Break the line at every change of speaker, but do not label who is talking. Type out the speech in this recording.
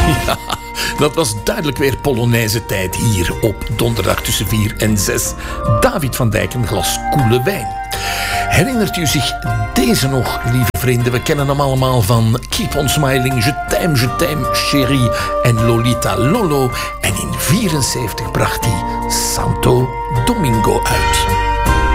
Ja, dat was duidelijk weer Polonaise tijd hier op donderdag tussen 4 en 6. David van Dijk, een glas koele wijn. Herinnert u zich deze nog, lieve vrienden? We kennen hem allemaal van Keep on Smiling, Je t'aime, chérie en Lolita Lolo. En in 74 bracht hij Santo Domingo uit.